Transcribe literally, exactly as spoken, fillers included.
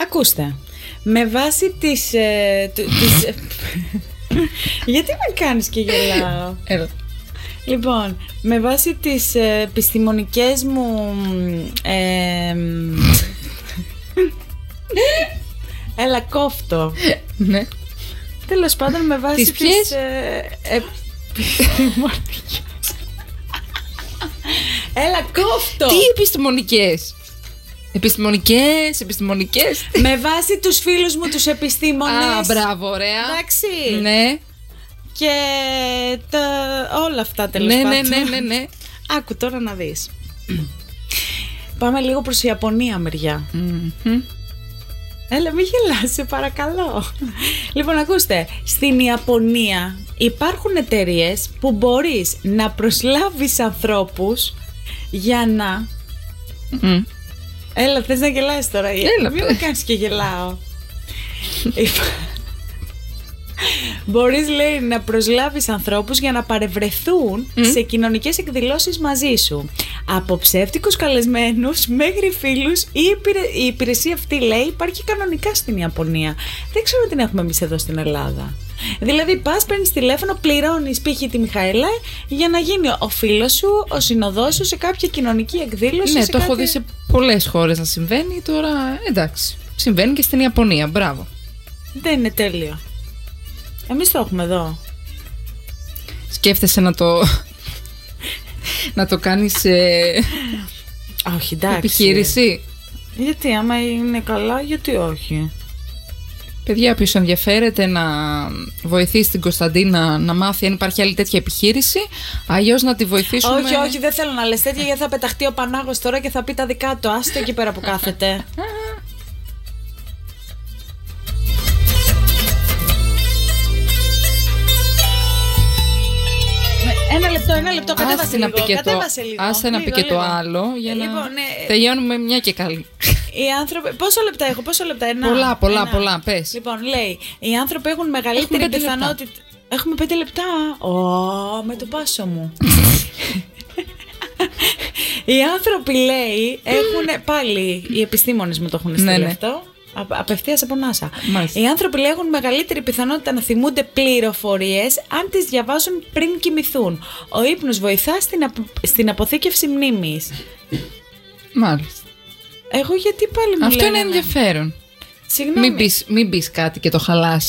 Ακούστε, με βάση τις... Ε, του, τις γιατί με κάνεις και γελάω? Έλα. Λοιπόν, με βάση τις ε, επιστημονικές μου... Ε, έλα, κόφτω. Ναι. Τέλος πάντων, με βάση τις... Τις ποιες? Ε, επιστημονικές... Έλα, κόφτω. Τι επιστημονικές? Επιστημονικές, επιστημονικές. Με βάση τους φίλους μου τους επιστήμονες. Α, μπράβο, ωραία. Εντάξει. Ναι. Και τα, όλα αυτά τέλος ναι, πάντων. Ναι, ναι, ναι, ναι. Άκου τώρα να δεις. Πάμε λίγο προς Ιαπωνία μεριά. Mm-hmm. Έλα, μη γελάς, σε παρακαλώ. Λοιπόν, ακούστε, στην Ιαπωνία υπάρχουν εταιρείες που μπορείς να προσλάβεις ανθρώπους για να... Mm. Έλα, θες να γελάσεις τώρα? Έλα, μην με κάνεις και γελάω. Μπορείς, λέει, να προσλάβεις ανθρώπους για να παρευρεθούν mm. σε κοινωνικές εκδηλώσεις μαζί σου. Από ψεύτικους καλεσμένους μέχρι φίλους. Η, υπηρε... η υπηρεσία αυτή, λέει, υπάρχει κανονικά στην Ιαπωνία. Δεν ξέρω τι την έχουμε εμείς εδώ στην Ελλάδα. Δηλαδή πας, παίρνεις τηλέφωνο, πληρώνεις π.χ. τη Μιχαήλα για να γίνει ο φίλος σου, ο συνοδός σου σε κάποια κοινωνική εκδήλωση. Ναι, σε το κάτι... έχω δει σε πολλές χώρες να συμβαίνει. Τώρα εντάξει, συμβαίνει και στην Ιαπωνία, μπράβο. Δεν είναι τέλειο? Εμείς το έχουμε εδώ. Σκέφτεσαι να το να το κάνεις ε... όχι, εντάξει, επιχείρηση? Γιατί άμα είναι καλά, γιατί όχι? Παιδιά, όποιος ενδιαφέρεται να βοηθήσει την Κωνσταντίνα να μάθει αν υπάρχει άλλη τέτοια επιχείρηση, αλλιώς να τη βοηθήσουμε. Όχι, όχι, δεν θέλω να λες τέτοια, γιατί θα πεταχτεί ο Πανάγος τώρα και θα πει τα δικά του. Άστε εκεί πέρα που κάθεται. Ένα λεπτό, ένα λεπτό, κατέβασε λίγο, κατέβασε λίγο. Άσε να πει και το άλλο, για να λοιπόν, ναι, τελειώνουμε μια και καλή. Οι άνθρωποι, πόσο λεπτά έχω, πόσο λεπτά, ένα, πολλά, πολλά, ένα. πολλά, πες. Λοιπόν, λέει, οι άνθρωποι έχουν μεγαλύτερη έχουμε πιθανότητα. Λεπτά. Έχουμε πέντε λεπτά. Ω, oh, με το πάσο μου. Οι άνθρωποι, λέει, έχουν, πάλι οι επιστήμονες μου το έχουν στείλει, ναι, ναι, αυτό. Απευθείας από NASA. Οι άνθρωποι, λέει, έχουν μεγαλύτερη πιθανότητα να θυμούνται πληροφορίες αν τις διαβάζουν πριν κοιμηθούν. Ο ύπνος βοηθά στην, απο... στην αποθήκευση μνήμης. Μάλιστα. Εγώ γιατί πάλι μου αυτό λένε... είναι ενδιαφέρον. Συγγνώμη. Μην πεις, μην πεις κάτι και το χαλάσει.